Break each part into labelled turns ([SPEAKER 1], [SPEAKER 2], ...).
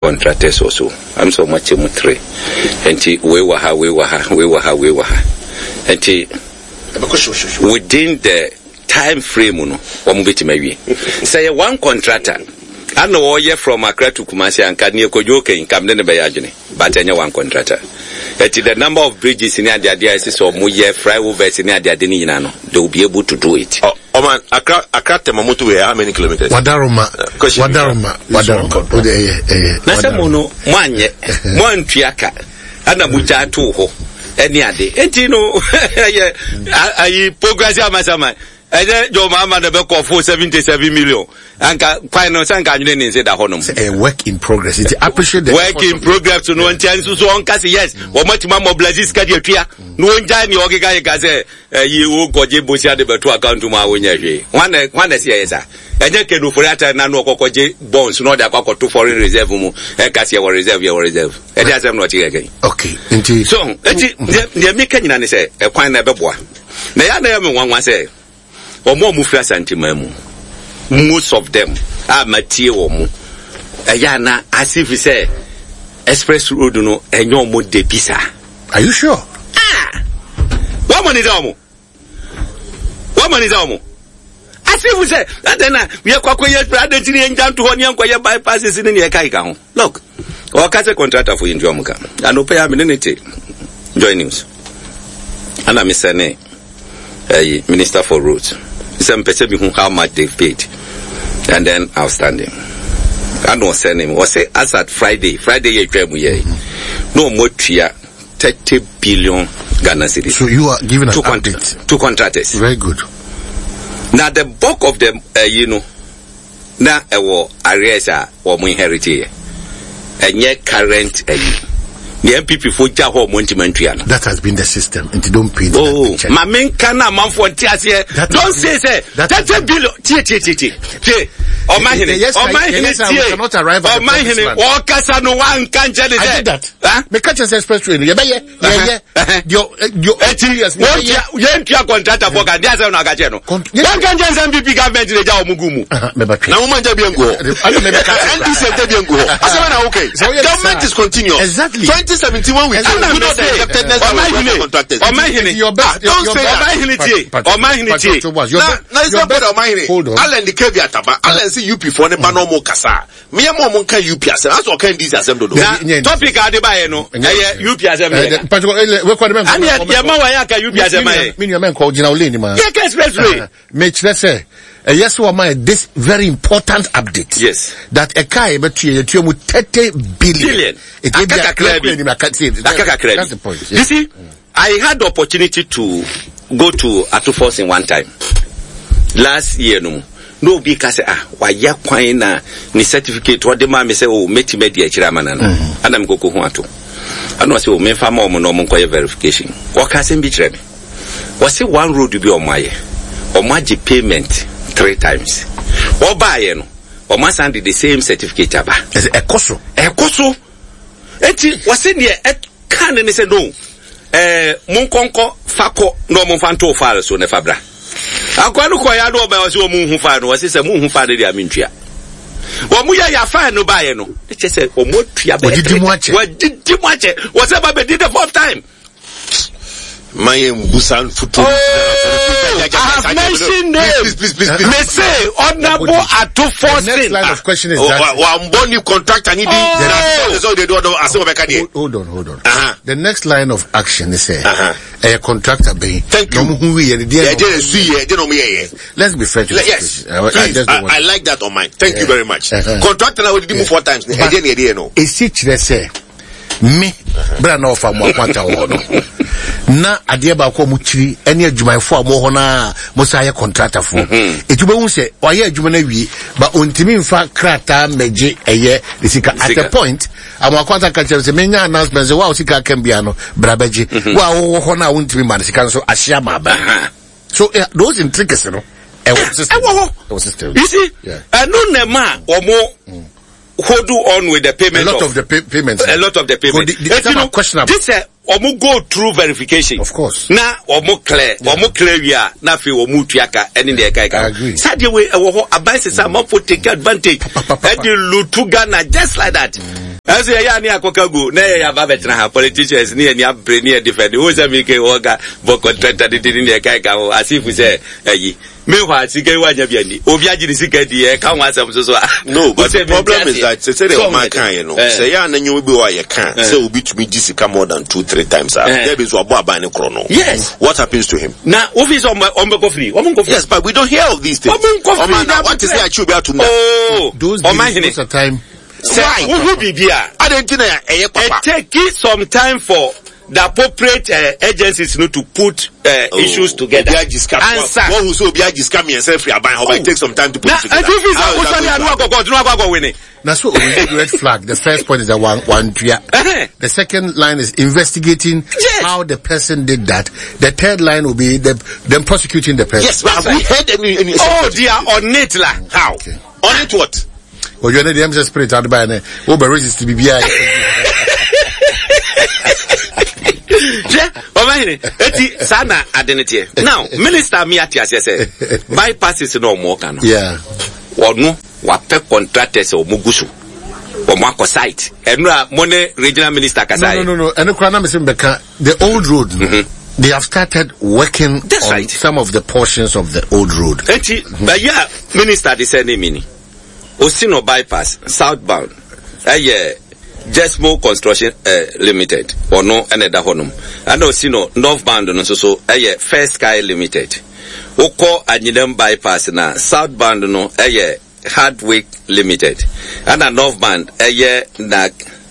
[SPEAKER 1] contractors also. I'm so much three. And we were ha. And within the time frame, say one contractor. I know all year from Accra to Kumasi and Kanye Kojoke in Camden Bayajini, but any one contractor. The number of bridges in the idea is or Muye flyovers in the idea, they will be able to do it.
[SPEAKER 2] Oh man, Accra Temamutu, how many kilometers?
[SPEAKER 3] Wadaruma.
[SPEAKER 1] Nasamono, one Triaka, and a Mucha Toho, any other. And you know, I progress Masama. And then your mama never call for 77 million. And finance and can say that honor.
[SPEAKER 3] A work in progress. It's appreciate the
[SPEAKER 1] work in progress to no one chance to so on Cassie, yes. Or much mamma blazes Kadia. No one time you guys you go Jibusia de to account to my winner. One is yes, and then can do for that and no cocoje bones, not that cocoa to foreign reserve, Cassia or reserve your reserve. And that's not here again.
[SPEAKER 3] Okay, indeed.
[SPEAKER 1] So, the making and say a quite never boy. They are there one say. Or more mufia sentimental. Most of them are material. Ayana, as if we say, express road, no, and no more de pizza.
[SPEAKER 3] Are you sure?
[SPEAKER 1] What money is almost? What money is almost? As if we say, that then we are quite brother and down to one young bypasses in the Kaikao. Look, or catch a contractor for in Jomuka, and no pay a minute. Join news. And I'm Mr. Minister for Roads. Some perceive how much they've paid. And then outstanding. I don't send him. Was say as at Friday you dream no more 30 billion Ghana cedis.
[SPEAKER 3] So you are giving us
[SPEAKER 1] two contractors.
[SPEAKER 3] Very good.
[SPEAKER 1] Now the bulk of them, now arrears or more inherited. And yet current the MPP for Jaho Montimantrian.
[SPEAKER 3] That has been the system, and you don't pay.
[SPEAKER 1] Oh, my main canna man for Tias here. Don't say, that's a bill. Or my cannot arrive at my or Casano one can't tell it. I did that. Make catch us express train. Your contract for Gandias and Agajano. Gandias and MPP government in the Jao Mugumu. Now, Manja Bianco. Okay. Government is continuous.
[SPEAKER 3] Exactly.
[SPEAKER 1] 2017 when we
[SPEAKER 3] your best.
[SPEAKER 1] Don't say that.
[SPEAKER 3] Hold on.
[SPEAKER 2] Alan the caveat about Alan see UP for the Banomo Kasa. Me a mom can UP as well can this assembly.
[SPEAKER 1] Topic are the Bayano. UP assembly. And yet, Yamawaka UP assembly.
[SPEAKER 3] Miniman called Jinolini.
[SPEAKER 1] Expressway.
[SPEAKER 3] Mitch, let's say. Yes, this very important update.
[SPEAKER 1] Yes.
[SPEAKER 3] That a kai but you 30 billion. It will be a
[SPEAKER 1] That's the point. Yes. You see, I had the opportunity to go to Atufos in one time. Last year, no because why ya kwaina ni certificate what the man say oh meti media chiramana and I'm go huato. And was me farmer no monkoye verification. What can be treme? Was it one road to be on my or magic payment 3 times. Or buy or must hand the same certificate aba.
[SPEAKER 3] Is a coso.
[SPEAKER 1] Eti was in here at can and say no. Munkonko fako no monfanto file so ne fabra. Akwanu ko ya do ba was o mun hu fa no was say mun hu fa de dia mentua. Wo mu ya fa no buy no. It say o mo tua ba. Didi mu ache. Was about be did the 4th time.
[SPEAKER 2] My Busan Futu.
[SPEAKER 1] I have mentioned names. Please. May say honorable at 2-4.
[SPEAKER 3] The next line of question is
[SPEAKER 2] one contract and
[SPEAKER 3] hold on. The next line of action is a contractor being.
[SPEAKER 2] Thank you.
[SPEAKER 3] Let's be fair to
[SPEAKER 2] yes. I like that on mine. Thank you very much. Contractor now will do 4 times.
[SPEAKER 3] Is it say me brand of a more na ade ba ko mu chiri ene adwumayfo a mo ho na mo saye contractor fo etuba hu se oye adwuma na wie ba ontimi mfa krata meje eye sika at a point amwa kwanta ka chere se menya announcement se wa sika kan bia no brabaji wa wo ho na ontimi man sika so ahia ma ba so those intricacies no e was system
[SPEAKER 1] you see no nema omo hold on with the payment.
[SPEAKER 3] A lot of the payments.
[SPEAKER 1] A lot of the payments. This omu go through verification.
[SPEAKER 3] Of course.
[SPEAKER 1] Na omu clear. Omu clear we are. Na fi omu tuyaka. Any day
[SPEAKER 3] I agree.
[SPEAKER 1] Sadly we advice is some for take advantage. And you lutu Ghana just like that. As a yani akokago, na ya babetna politicians near near near defend. Who is a Mike Woga, book contracted in the Kaika, as if we say, meanwhile, Sika Wajabiani, Obiaji Sika, come once I'm so.
[SPEAKER 2] No, but the problem is that say they my kind, you know. Say ya and you will be why you can. So be to me Jessica more than 2-3 times. There is what by the chrono.
[SPEAKER 1] Yes.
[SPEAKER 2] What happens to him?
[SPEAKER 1] Now, office on free.
[SPEAKER 2] Yes, but we don't hear of these things. What is that you be to know?
[SPEAKER 3] Oh, those are time.
[SPEAKER 1] Why?
[SPEAKER 2] I don't know.
[SPEAKER 1] It takes some time for the appropriate agencies to put issues together.
[SPEAKER 2] Answer. One who so be just come and say free about how it takes some time to put it together.
[SPEAKER 3] That's what we red flag. The first point is that one. The second line is investigating how the person did that. The third line will be them prosecuting the person.
[SPEAKER 2] Yes, but have we heard any?
[SPEAKER 1] Oh, they are on it, la. How?
[SPEAKER 2] Okay. On it what?
[SPEAKER 3] Well, you're the MC spirit out by an resist to be behind.
[SPEAKER 1] Sana identity. Now, Minister Miati said, bypasses no more can.
[SPEAKER 3] Yeah.
[SPEAKER 1] Or no, what pep contractors or Mugusu or Marco site. And Money Regional Minister Kasai.
[SPEAKER 3] No. And the old road. They have started working on some of the portions of the old road.
[SPEAKER 1] But yeah, Minister, they said mini. Osino bypass, southbound. Jesmo Construction Limited. Or no, another honum. And Osino, northbound, no, so, First Sky Limited. Oko Anyidem bypass na, southbound, no, Hardwick Limited. And a northbound, na,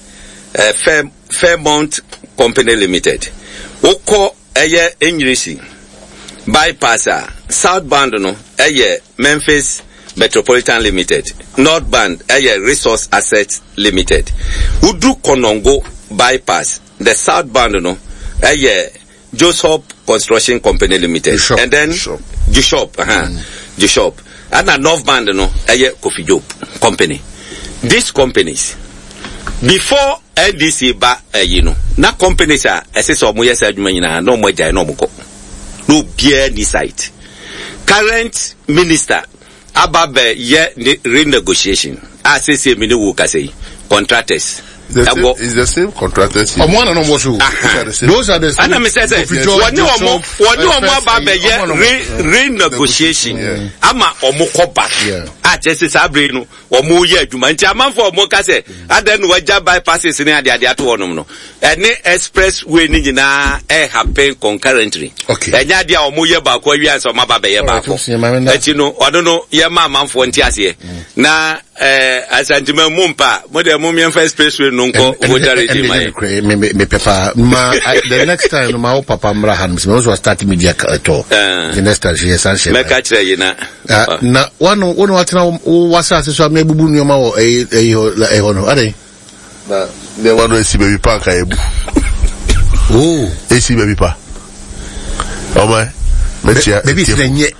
[SPEAKER 1] Fairmont Company Limited. Oko, Englishing. Bypasser, southbound, no, Memphis Metropolitan Limited, northbound, Resource Assets Limited. Udu Konongo bypass, the southbound, no, Joseph Construction Company Limited,
[SPEAKER 3] Jishop.
[SPEAKER 1] And then Jishop, Jishop, and the northbound, no, Kofi Job Company. These companies, before NDC na companies are assess of Moya Sajumina, no more no moko, no beer ni site. Current minister. Ababe renegotiation. I say mini work say contractors.
[SPEAKER 4] It's the same contractors.
[SPEAKER 3] Those are the same.
[SPEAKER 1] And I say renegotiation. Ama omokoba. I just say no. Omo ye adwuma nti amanfo omoka say adan waja bypasses ni ade ato wonom no. Any expressway ni nyina happen concurrently.
[SPEAKER 3] Okay.
[SPEAKER 1] Enya dia omo ye ba ko wi anso maba be ye ba ko. Eti no odo no ye ma amanfo nti ase. Na asantima mumpa mo de mo me first expressway no nko votary di mai.
[SPEAKER 3] Me papa ma the next time my papa mrahan me also start media to. The next time she essential.
[SPEAKER 1] Me ka kire yina.
[SPEAKER 3] Na one what na wasa so me bubu nyoma wo no ade
[SPEAKER 4] na the one we see baby park ayebu see baby pa my
[SPEAKER 3] baby senye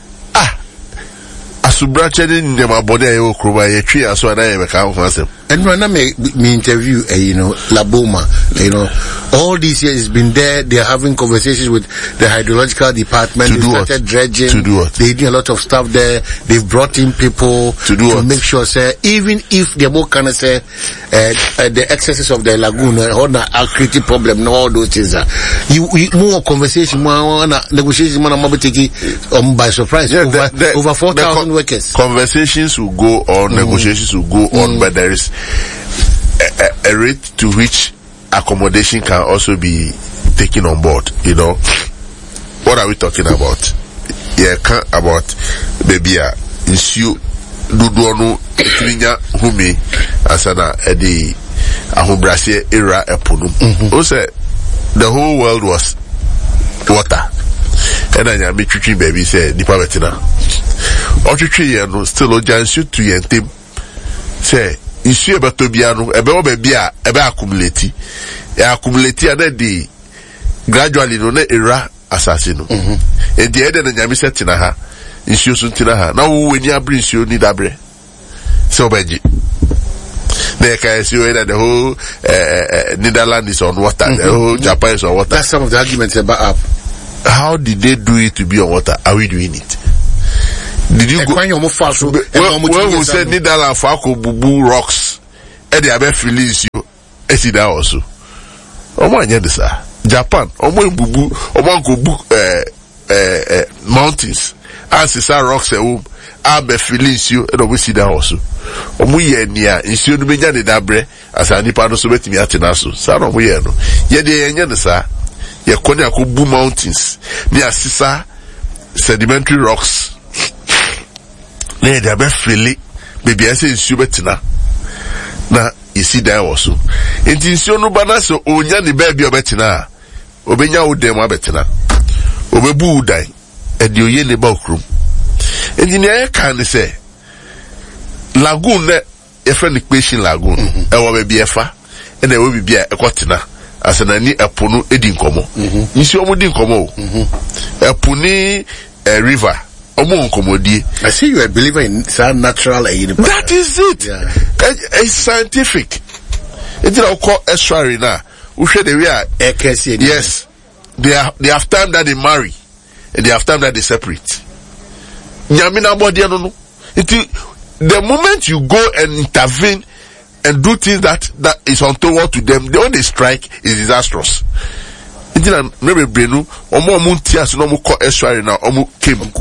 [SPEAKER 4] asubranche ni ndema body ayo kroba ye twi aso na ye be ka ho asem.
[SPEAKER 3] And when I me interview, Laboma, all these years it's been there. They are having conversations with the hydrological department. They started dredging.
[SPEAKER 4] To do what?
[SPEAKER 3] They do a lot of stuff there. They've brought in people to make sure, say, even if the more kind of say, the excesses of the lagoon or the creative problem, no, all those things. More conversation, more negotiation, more by surprise. Over 4,000 workers.
[SPEAKER 4] Conversations will go on, negotiations will go on, but there is a rate to which accommodation can also be taken on board. What are we talking about? About baby issue duduonu etirinya humi asana edi ahobrase era eponu. O say the whole world was water. And I me twitwi baby say nipa betina. O twitwi ye no still o jansu to ye ntem. Say issue about Tobiano, about baby, about accumulate. Accumulate and then gradually no era assassino. And the end of the Yami in her, issue Suntinaha. Now, when you bring you need a bre. So, Benji. There can see that the whole Netherlands is on water, the whole Japan is on water.
[SPEAKER 3] That's some of the arguments about up.
[SPEAKER 4] How did they do it to be on water? Are we doing it? Did you go?
[SPEAKER 3] When
[SPEAKER 4] we say Netherlands Fako Bubu rocks Eddie Abe Phillies you esida also. Omo anya this Japan, omo bubu, omo go book mountains. Ansisa rocks Abe Phillies you and esida also. Omo ye nia insu no benya de dabre as anipa no so betimi atena so. Sa no mo ye no. Ye de enya this ye kone akobu mountains. Ni asisa sedimentary rocks. Ne de Abe Philly baby I say insu betina. Na isi da also enti nsi onu bana so onya ne ba bi obetina obenya udem abetina obebu udai edi oye ne ba okrum enti ne aka ne se lagoon ne efe ne question lagoon e wo be bi efa e na wo bibia ekotena asana ni eponu edi nkomo nsi omo di nkomo epuni river
[SPEAKER 3] I see you are a believer in natural aid.
[SPEAKER 4] That is it. Yeah. It's scientific. It's not called extra now. Yes. They have time that they marry and they have time that they separate. The moment you go and intervene and do things that is untoward to them, the only strike is disastrous. Maybe Brenu, Omo Muntias, no more extra now, Omo came.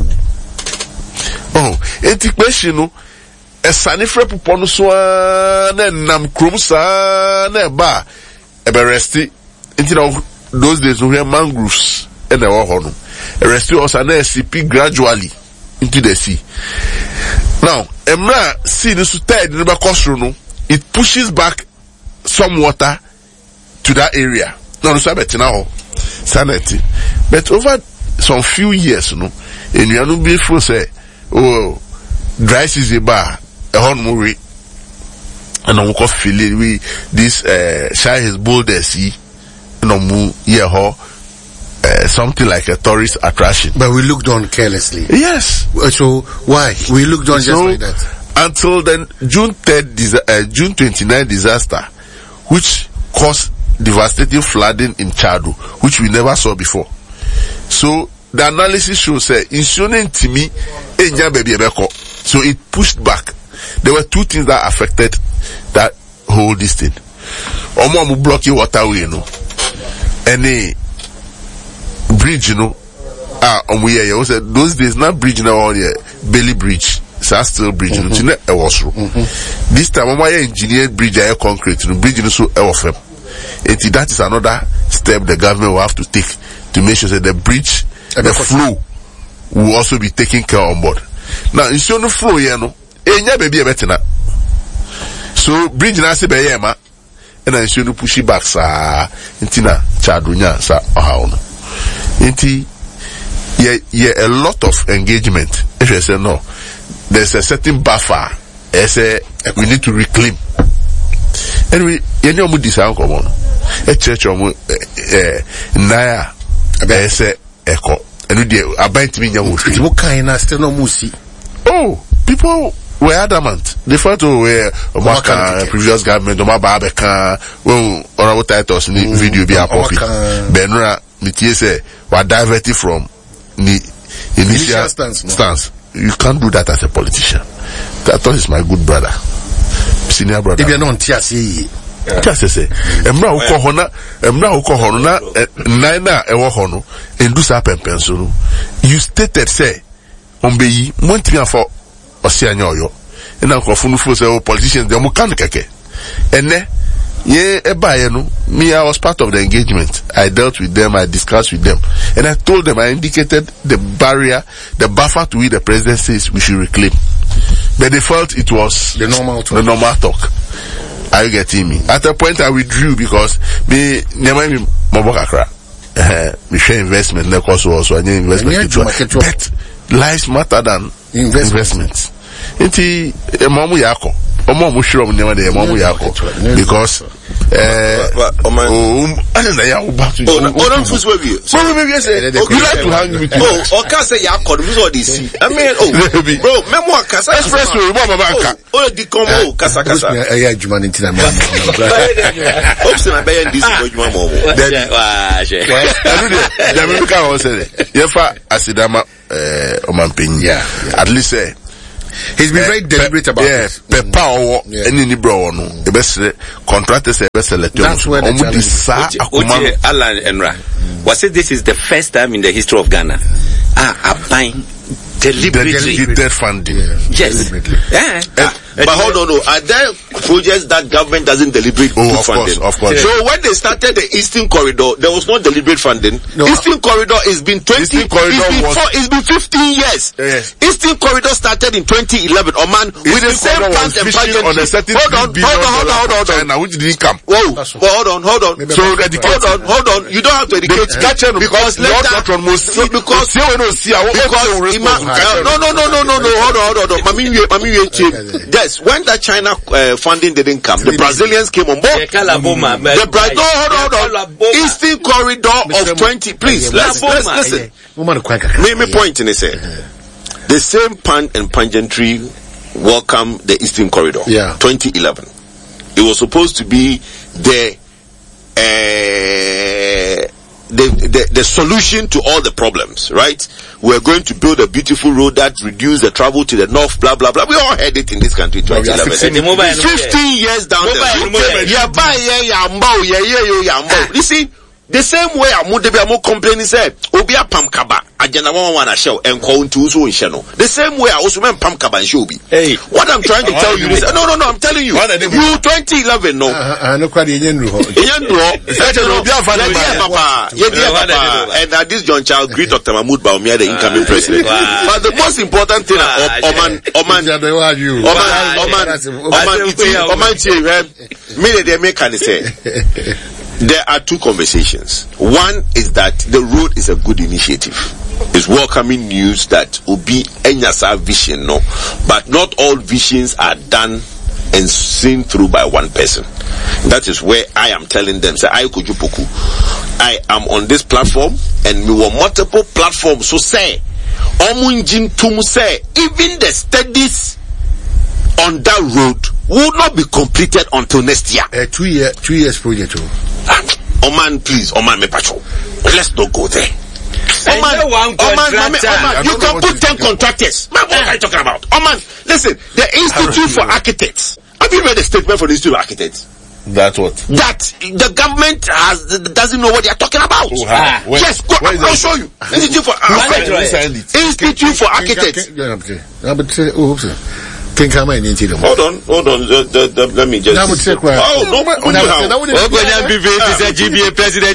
[SPEAKER 4] Oh, eti question no esanifre pupo no so na nam krom sa na ba e be resti enti na those days we have mangroves and the ho no resti also na SCP gradually into the sea. Now emra sea no so tide no be kosro no, it pushes back some water to that area. No so betina ho sanity, but over some few years no enuanu be for say oh, dry season bar, a horn movie, and I'm going to we this shy his boulder see, no move here something like a tourist attraction.
[SPEAKER 3] But we looked on carelessly.
[SPEAKER 4] Yes.
[SPEAKER 3] So why we looked on just like that
[SPEAKER 4] until then? June 29 disaster, which caused devastating flooding in Chado, which we never saw before. So the analysis shows insurance to me baby ebeko. So it pushed back. There were two things that affected that whole this thing. Omo blocking waterway, you know. Any bridge, you know. You said those days not bridge now, Bailey Bridge. Still bridge, you know, it was through. This time, my engineered bridge, air concrete, you know, bridge, you know, so that is another step the government will have to take to make sure that the bridge, the flow will also be taken care on board. Now, in so no flow, you know, baby betina. So bridge na se be yema, and I should push it back sa intina chadunya sa ohaono. Inti ye a lot of engagement. If you say no, there's a certain buffer. We need to reclaim. Anyway, you know what this is common. A church naya say echo. And we about me
[SPEAKER 3] what kind of still no musi.
[SPEAKER 4] Oh, people were adamant. They thought were previous government well honorable titles video be a copy. Benra say were diverted from the initial stance. You can't do that as a politician. That is my good brother. Senior brother.
[SPEAKER 3] If you're not TSE.
[SPEAKER 4] Just say, Emra Ukohona, Nina Ewohono, and do sa penso. You stated, say, Ombeyi, Montia for Oceanoyo, and Uncle Funufo say, politicians, the Mukanake. And me, I was part of the engagement. I dealt with them, I discussed with them, and I told them, I indicated the barrier, the buffer to which the president says we should reclaim. But they felt it was
[SPEAKER 3] the normal
[SPEAKER 4] talk. Are you getting me? At a point I withdrew because me Mobokakra. Me share investment also investment. But lives matter than investments. Inti mamu yako. Omo mo sure never dey mamu yako because I don't know ya back to you.
[SPEAKER 2] Don't fuse with you.
[SPEAKER 4] So maybe say you like to hang with you.
[SPEAKER 2] Oh, can say yako this what they see. I mean bro, memoir kasa
[SPEAKER 4] expressway mama banka.
[SPEAKER 2] Oh di combo kasa.
[SPEAKER 3] Yeah, Juma ntina ma.
[SPEAKER 2] Oops, na be this go Juma mo.
[SPEAKER 4] Wa she. Ya me ka o say. Yefa asidama omanpenyi. At least say
[SPEAKER 3] He's been very deliberate about this.
[SPEAKER 4] Power any bro no. The best contractors select.
[SPEAKER 3] That's where the
[SPEAKER 1] Alan Enra. Was it this is the first time in the history of Ghana? Applying deliberately
[SPEAKER 4] funding.
[SPEAKER 1] Yes.
[SPEAKER 2] But hold on, are there projects that government doesn't deliberate funding?
[SPEAKER 4] Of course.
[SPEAKER 2] So when they started the Eastern Corridor, there was no deliberate funding. No. Eastern Corridor has been 15 years.
[SPEAKER 4] Yes.
[SPEAKER 2] Eastern Corridor started in 2011. Oman with the same plant and budget.
[SPEAKER 4] On a certain hold on. China, which didn't come.
[SPEAKER 2] Whoa, hold on.
[SPEAKER 4] So
[SPEAKER 2] hold on. You don't have to educate because Yes, when that China funding didn't come, the Brazilians came on board. Hold on. Eastern Corridor of 20. Please, let's listen. Me point in this. The same pan and pageantry welcome the Eastern Corridor. 2011. It was supposed to be the solution to all the problems, right? We're going to build a beautiful road that reduce the travel to the north, blah, blah, blah. We all heard it in this country, 2011. 15 years down there. You see, the same way I'm complaining, say, Obia Pam Kaba, Ajana Wana show, and call to Uso in Shano. The same way I also meant Pam Kaba and Shobi. Hey, what I'm trying to tell you is, no, I'm telling you, you 2011, no. And at this juncture, greet Dr. Mahmoud Baumia, the incoming president. But the most important thing, there are two conversations. One is that the road is a good initiative. It's welcoming news that Obi Enyasa vision, no, but not all visions are done and seen through by one person. That is where I am telling them, say, I am on this platform and we were multiple platforms. So say, Omunjin Tum say, even the studies on that road will not be completed until next year.
[SPEAKER 3] 2 years project.
[SPEAKER 2] Oman, please, Oman, me patrol. Let's not go there. Oman, you can put 10 contractors. What are you talking about? Oman, listen, the Institute for Architects. Have you read the statement from the Institute of Architects?
[SPEAKER 4] That's what?
[SPEAKER 2] That the government doesn't know what they are talking about. Yes, I'll show you. Institute for Architects. Hold on. Let me just. GBA president.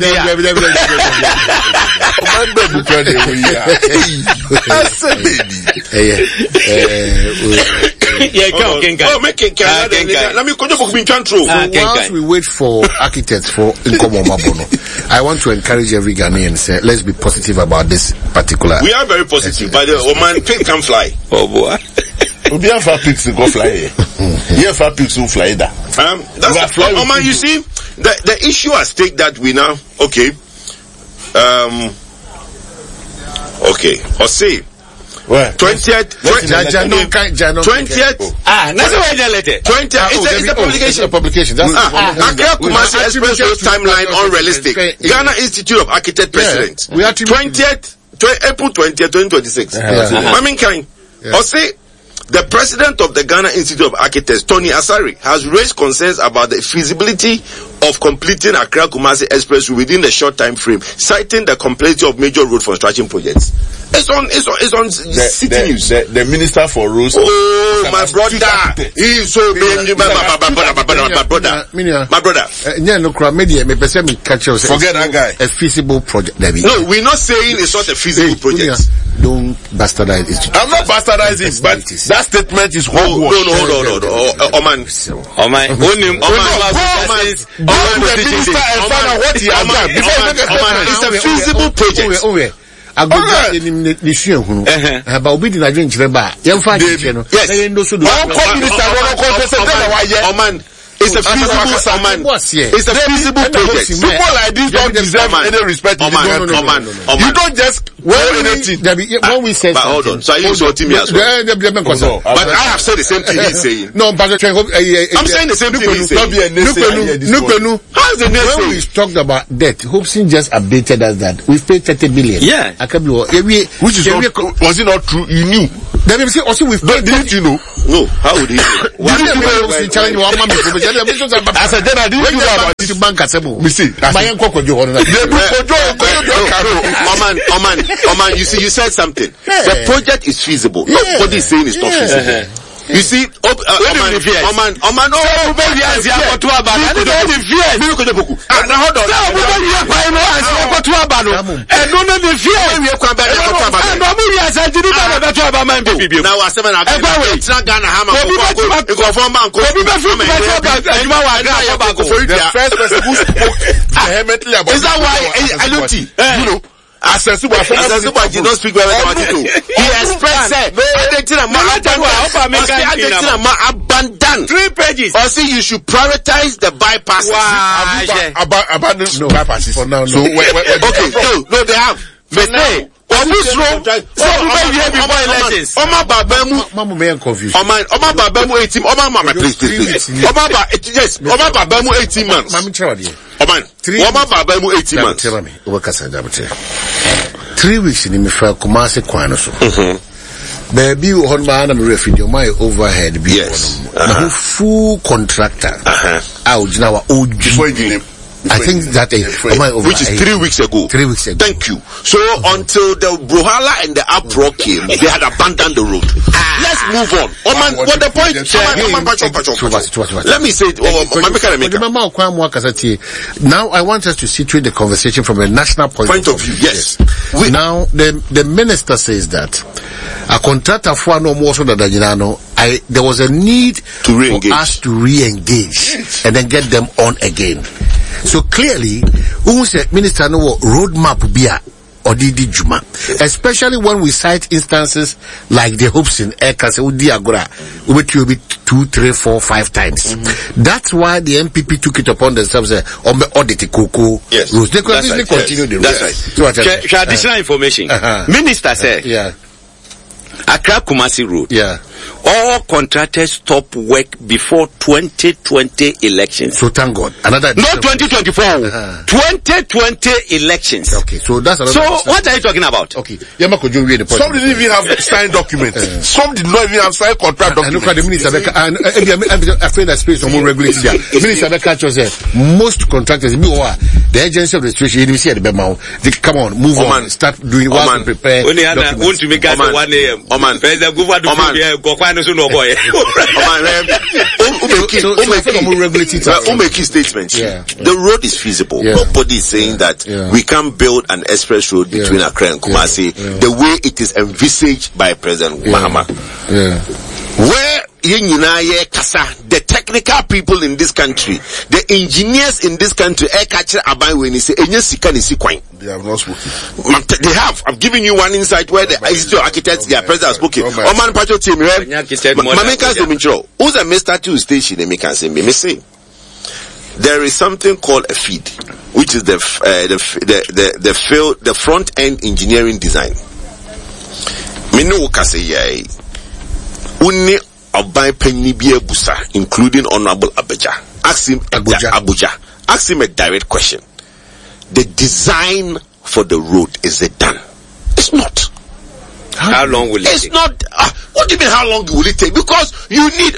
[SPEAKER 3] Whilst we wait for architects for Nkomo Mabono, I want to encourage every Ghanaian and say, let's be positive about this particular.
[SPEAKER 2] We are very positive, but the Oman pig can fly. Oh boy.
[SPEAKER 4] We have far pigs to go fly here. You have far pigs to fly there.
[SPEAKER 2] That's Oman, you see, the issue at stake that we now, or say, 20th. It's a publication. Accra Kumasi Expressway timeline unrealistic. Ghana Institute of Architects President. We are 20th, April 20th, 2026. Or say, the president of the Ghana Institute of Architects, Tony Asari, has raised concerns about the feasibility of completing Accra Kumasi Expressway within the short time frame, citing the complexity of major road construction projects. It's on City News.
[SPEAKER 4] The Minister for Roads.
[SPEAKER 2] Oh, my brother. He's so big. My brother.
[SPEAKER 4] Forget that guy.
[SPEAKER 3] A feasible project.
[SPEAKER 2] No, we're not saying it's not a feasible project.
[SPEAKER 3] Don't bastardize it.
[SPEAKER 4] I'm not bastardizing, but that statement is wrong.
[SPEAKER 2] No. Oman. It's a feasible project. It's a feasible man. It's a feasible project.
[SPEAKER 4] People like this don't deserve any respect.
[SPEAKER 2] You don't just anything.
[SPEAKER 3] When we say,
[SPEAKER 2] but hold on, so are you insulting me as well? But I have said the same thing he's saying.
[SPEAKER 3] No, but I'm
[SPEAKER 2] saying the same thing he's saying. How's the next
[SPEAKER 3] when we talked about debt, Hobson just updated us that we've paid 30 billion.
[SPEAKER 2] Yeah.
[SPEAKER 4] Which is not, was it not true? You knew.
[SPEAKER 3] Then we say, also we've paid.
[SPEAKER 4] Didn't you know?
[SPEAKER 2] No. How would you know?
[SPEAKER 3] Challenge one man before.
[SPEAKER 4] I said, then I didn't do that about
[SPEAKER 3] to bank assemble.
[SPEAKER 4] We see.
[SPEAKER 2] Oman, you see, you said something. The project is feasible. Nobody is saying it's not feasible. You see, Oman, Asensiba did not speak very well. He expressed abandon 3 pages. Or say you should prioritize the bypasses.
[SPEAKER 4] Abandon bypasses for now.
[SPEAKER 2] So okay, no, they have. But now, on this road, Oma Babemu 18. Yes, Oma Babemu 18 months. Oma Babemu 18 months.
[SPEAKER 3] 3 weeks in the Kumasi Kwanoso. Baby, on my refugee, my overhead.
[SPEAKER 2] Yes.
[SPEAKER 3] Full contractor. Out now, I think that
[SPEAKER 2] which is 3 weeks ago.
[SPEAKER 3] 3 weeks ago.
[SPEAKER 2] Thank you. So until the Bruhala and the uproar came, they had abandoned the road. Let's move on. What the point? Let me say it.
[SPEAKER 3] Now I want us to situate the conversation from a national point of view.
[SPEAKER 2] Yes.
[SPEAKER 3] Now the minister says that a contractor for no more so than there was a need
[SPEAKER 2] to re-engage.
[SPEAKER 3] For us to re-engage and then get them on again. So clearly, Minister no roadmap bia or Didi Juma, especially when we cite instances like the Hobson Ekase Udi Agora, will be 2, 3, 4, 5 times. That's why the MPP took it upon themselves on the audit Koko rules. They could easily continue the rules.
[SPEAKER 2] That's right. So additional information. Minister said, Accra Kumasi Road. All contractors stop work before 2020 elections.
[SPEAKER 3] So thank God.
[SPEAKER 2] Not 2024. 2020 elections.
[SPEAKER 3] Okay, so that's another.
[SPEAKER 2] So what are you talking about?
[SPEAKER 3] Okay. Some
[SPEAKER 4] didn't even have signed documents. Some did not even have signed contract documents.
[SPEAKER 3] And look at the Minister and afraid that space more regulated there. Minister Beka said most contractors the agency of the situation you see at the Bemau. They come on, move on, start doing what to prepare.
[SPEAKER 2] Only want to make us 1 a.m. Oman. Statements. The road is feasible. Nobody is saying that we can build an express road between Accra and Kumasi the way it is envisaged by President Mahama. Where the technical people in this country, the engineers in this country, they
[SPEAKER 4] have not spoken.
[SPEAKER 2] They have. I've given you one insight where the Institute of Architects, their president has spoken. Oman Pacho team, who's a Mr. 2 station, they can say, me say, there is something called a feed, which is the front end engineering design. Me no say Unni Obai Penibia Busa, including Honorable Abuja. Ask him Abuja. Ask him a direct question. The design for the road, is it done? It's not. How long will it take? It's not. What do you mean how long will it take? Because you need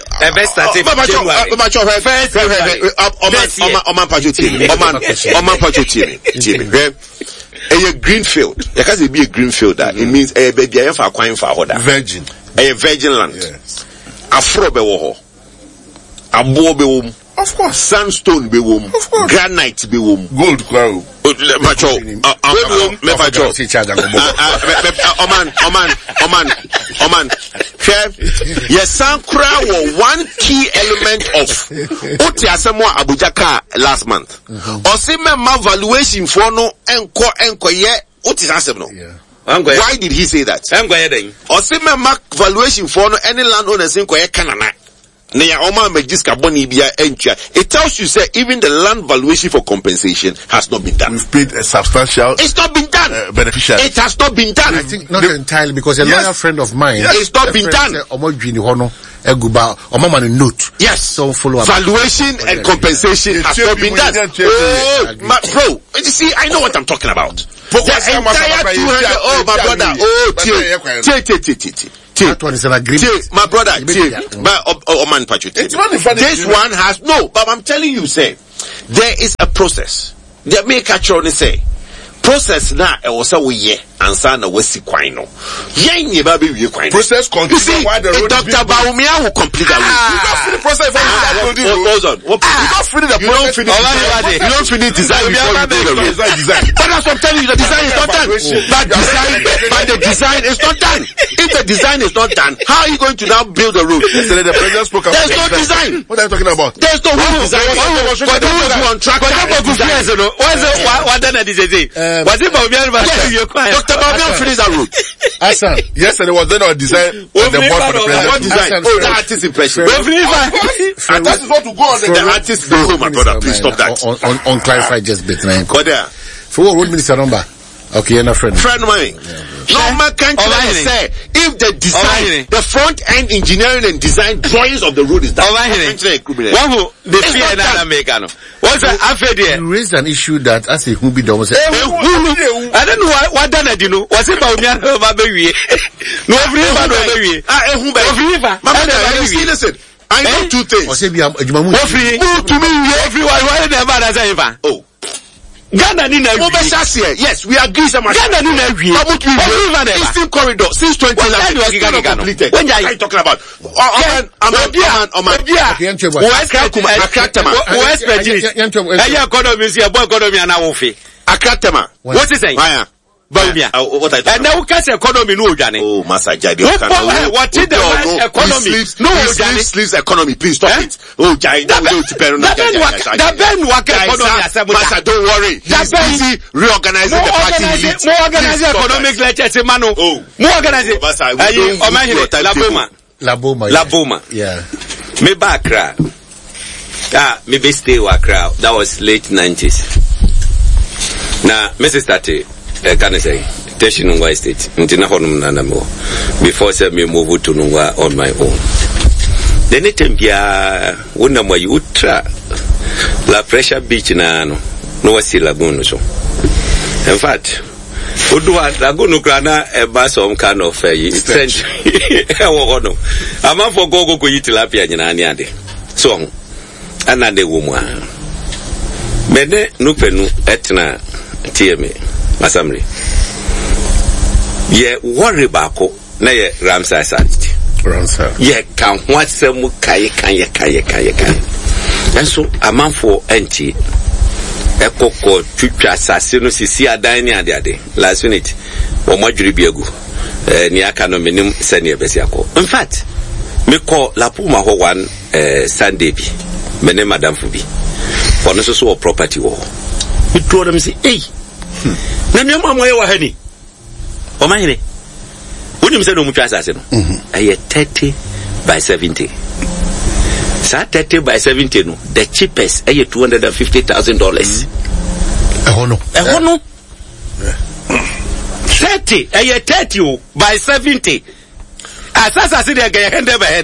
[SPEAKER 2] a greenfield. It has to be a greenfield. It means a baby for acquiring for
[SPEAKER 4] virgin.
[SPEAKER 2] A virgin land. Afro bewoho. Abo bewom.
[SPEAKER 4] Of course.
[SPEAKER 2] Sandstone bewom.
[SPEAKER 4] Of course.
[SPEAKER 2] Granite bewom.
[SPEAKER 4] Gold crown.
[SPEAKER 2] Oman. Yes, Sankra were one key element of Oti Asamoah Abuja car last month. Osime ma valuation for no enko ye Oti Asamoah. Why did he say that? Osime ma valuation for no any landowners in Koye Kanana. It tells you, say, even the land valuation for compensation has not been done.
[SPEAKER 4] We've paid a substantial.
[SPEAKER 2] It's not been done.
[SPEAKER 4] Beneficiary.
[SPEAKER 2] It has not been done.
[SPEAKER 3] I think not entirely, because a lawyer friend of mine.
[SPEAKER 2] It's not been done. Yes.
[SPEAKER 3] So follow up.
[SPEAKER 2] Valuation and compensation has not been done. Oh, bro, you see, I know what I'm talking about. The entire 200. Oh, my brother. Oh,
[SPEAKER 3] that one is an agreement.
[SPEAKER 2] My brother, this one has no, but I'm telling you, say, there is a process. They make a choice, say, process na e was we ansa na wasi kwan no yen ye ba be wie kwan
[SPEAKER 4] process continue why the road
[SPEAKER 2] Dr. Baumia will complete that
[SPEAKER 4] the process for that road
[SPEAKER 2] you don't finish the process you don't finish design before you do the road design but that's what I'm telling you, the design is not done but the design is not done. If the design is not done, how are you going to now build the road?
[SPEAKER 4] Yesterday the president spoke about
[SPEAKER 2] there's no design.
[SPEAKER 4] What are you talking about?
[SPEAKER 2] There's no design. But who is on track? What done at this day? Was it Baumia? Dr. Baumia finished that road.
[SPEAKER 3] Hassan.
[SPEAKER 4] Yesterday was then our design on the board for the president.
[SPEAKER 2] What design? Oh, the artist impression.
[SPEAKER 4] And that is what to go on the
[SPEAKER 2] artist. Oh, my brother, please stop that.
[SPEAKER 3] On clarify just bit.
[SPEAKER 2] Go there.
[SPEAKER 3] For what road minister number? Okay, and a friend.
[SPEAKER 2] Friend mine. No man can say if the design, the front end engineering and design drawings of the road is done.
[SPEAKER 3] You raised an issue that as a who be done was
[SPEAKER 1] I don't know what done it, you know. Was it about me?
[SPEAKER 2] Listen, I know two things. Oh.
[SPEAKER 1] Ghana ni na
[SPEAKER 2] yes, we agree some
[SPEAKER 1] Ghana ni na
[SPEAKER 2] Eastern Corridor since 2011 completed. When are you talking about?
[SPEAKER 1] What is saying? Baumia.
[SPEAKER 2] What I
[SPEAKER 1] and now cash economy no Johnny.
[SPEAKER 2] Oh, Master Jadi.
[SPEAKER 1] What is the economy? No Johnny.
[SPEAKER 2] Sleeves economy. Please stop it. Oh, Jadi. Master, don't worry. He's busy reorganizing the party elite.
[SPEAKER 1] More organizing economic lectures, Mano. Oh, more organizing. Laboma.
[SPEAKER 3] Yeah.
[SPEAKER 1] Me Bakra. Me be stay Wakra. That was late 90s. Now, Mrs. Tati. Can I say, Teshinungwa Estate, before say me move to Nungwa on my own. The Netempia, Wunamwa Utra, La Pressure Beach na no wasi lagoon so. In fact, Udua Lagunu Grana a bus on kind of a century. I'm not for go tilapia in Anyade. So, another woman. Mene Nupenu etna TMA. Masamri. Ye worry bako na ye Ramsar Sanity. Ye can what some kaya. And so a man for anti Ekoko Chucha Sassino Sisi Adani and the other last minute or Majuri Biagu Niaka no minimum senior Besiako. In fact, me call La Puma ho one Sunday be Mene Madame Fubi for no so property war. We told them say, hey. Na mi mama wa hani o ma hire woni mse no mu twa asase no aye 30 by 70 sa 30 by 70 no the cheapest aye $250,000
[SPEAKER 3] ehono
[SPEAKER 1] 30 aye 30 by 70 asasa se de ga 100 by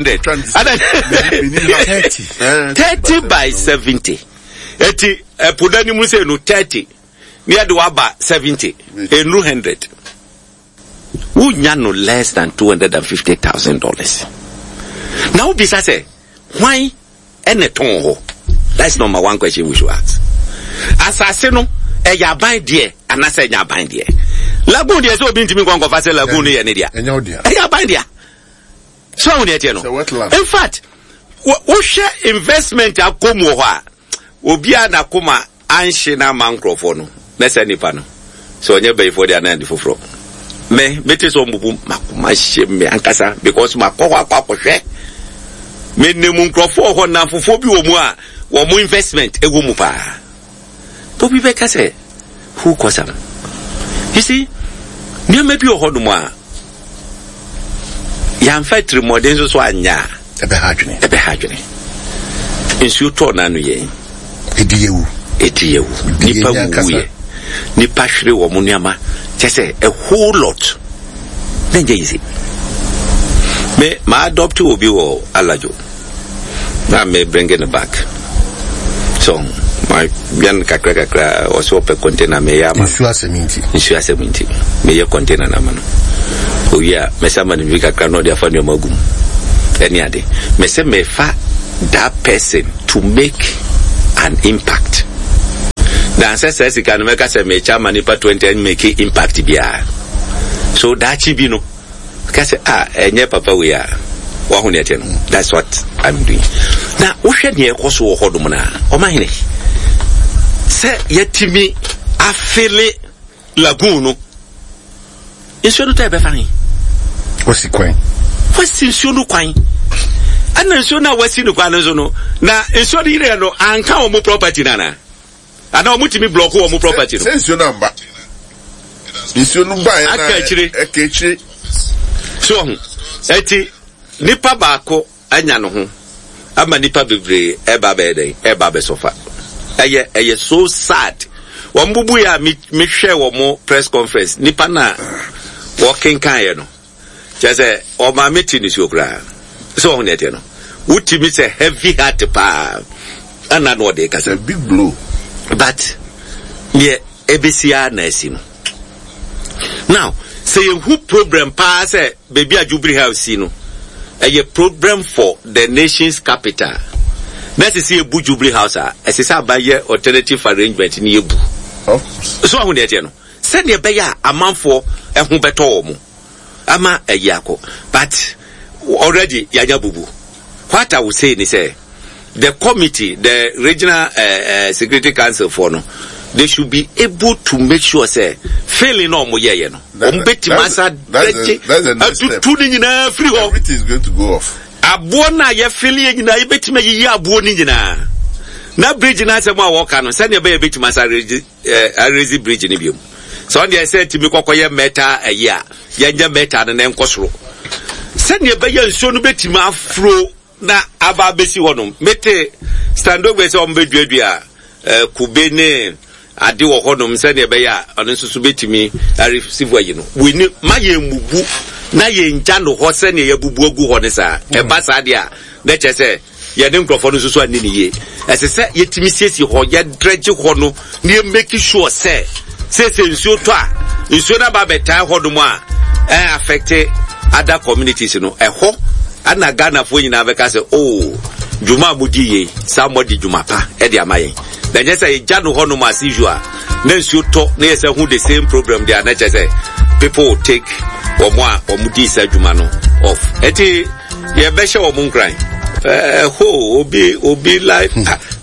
[SPEAKER 1] 100 30 by 70 eti podani mu se no 30 near the waba 70 and 100. Who no less than $250,000. Now, this say, why any tongue? That's number one question we should ask. Assassino, a yabai dear, and I say yabai dear. Lagoon is so been to me one of us, Lagoon, and India. And your dear. A yabai dear. So, in fact, what share investment at Komoa? Ubia Nakuma, Anshina Mancrofono. Let's say Nipano. So when you pay for the anand for fro. Me so makuma shame me ankasa because makowa kwako hwe. Me nemu nkrofo ho na fofo bi wo mu a wo mu investment egu mu pa. To bi be ka say who kosam. You see, me bi o ho no mu a. Ya factory modern so anya.
[SPEAKER 3] ebe hadwene
[SPEAKER 1] nsuo to na no ye
[SPEAKER 3] ediyewu
[SPEAKER 1] nipa wuye nipa hwere wo munyama chese a whole lot then easy me ma adopt obi wo alajo na me bring it back so my bian kakra also pe container me ya ma
[SPEAKER 3] nsuo aseminti
[SPEAKER 1] me ye container na ma no oya me sama ni kakra no dia fa no magum any ade me say me fa that person to make an impact. The ancestors can make us a major manipa 20 and make impact bia. So that chibino. Because enye papa we are. That's what I'm doing. Now, ushe niye koso hodumuna. Omahine. Se yetimi afele laguno. Insonu ta ebe fani.
[SPEAKER 3] Wasi kwai.
[SPEAKER 1] Wasi insonu kwai. Ana insonu wasi no kwano zo no. Na insonu ire no anka omo property nana. Ana omutimi block omo property no.
[SPEAKER 4] Sense yo namba. Insonu ba ya na ekechiri.
[SPEAKER 1] So eti nipa baako anya no ho. Ama nipa bebre eba be sofa. Eye so sad. Wambubu ya mi hwe wo mo press conference nipa na walking kan ye no. Chese o ma meti ni siokra. So on ete no. Utimi se heavy heart pa. Ana no de kasa
[SPEAKER 4] a big blow.
[SPEAKER 1] But yeah, ebesia na asino. Now, say who problem pa say baby a Jubilee House no. A program for the nation's capital. Let's see a Jubilee House. As is a buyer alternative arrangement in Yebu. So I want send your buyer a month for a home better. Ama a yako. But already Yaya Bubu. What I would say is the committee, the regional security council for no, they should be able to make sure say failing on moye no.
[SPEAKER 4] That's the next step. Everything is going to go off.
[SPEAKER 1] Abuona ye failing na ibeti me yi abuoni nyina. Na bridge na se mo work no send be ibeti masa raise bridge ni biom. So on dey say timi kokoye meta ya nya meta na nkosoro. Send ye be ye nso no betimi afro na aba besi wonom. Mete stand up we say on beduadua kubene ade wo hodom se ne be ya ono nsusu betimi receive ayi no we ni maye mubu na ye nja no ho se ne ye bubu agu ho ne sa e ba sa de a na che se ye ne nkrofo no nsusu ani ni ye ese se ye timi siesi ho ye dredge ho no ne make sure se nsuo to a nsuo na ba betai hodom a affect other communities no e ho ana Ghana fo nyina be ka se oh juma mudiye somebody juma pa e de amaye then just say janu hono as usual na nsuo to na yes who the same program there na say people will take omudi sa juma no off eti ye be she omun kran ho obi life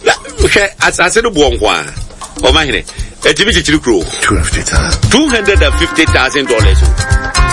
[SPEAKER 1] ase no bo nko a o ma hene eti bi chichiri kro $250,000